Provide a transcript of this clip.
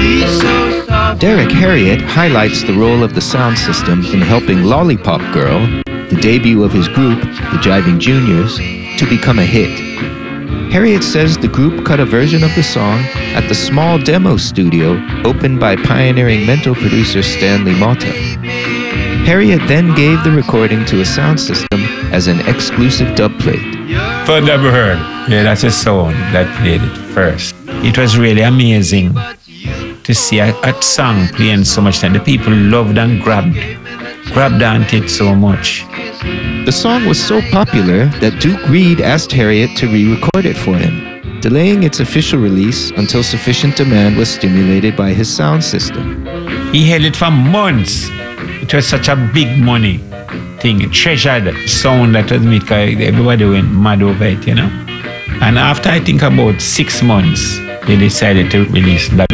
Derek Harriott highlights the role of the sound system in helping Lollipop Girl, the debut of his group, the Jiving Juniors, to become a hit. Harriott says the group cut a version of the song at the small demo studio opened by pioneering mental producer Stanley Motta. Harriott then gave the recording to a sound system as an exclusive dubplate. First ever heard. Yeah, that's a sound that played it first. It was really amazing to see a song playing so much time. The people loved and grabbed onto it so much. The song was so popular that Duke Reid asked Harriott to re-record it for him, delaying its official release until sufficient demand was stimulated by his sound system. He held it for months. It was such a big money thing, a treasured sound that was made, everybody went mad over it, you know. And after I think about 6 months, they decided to release that.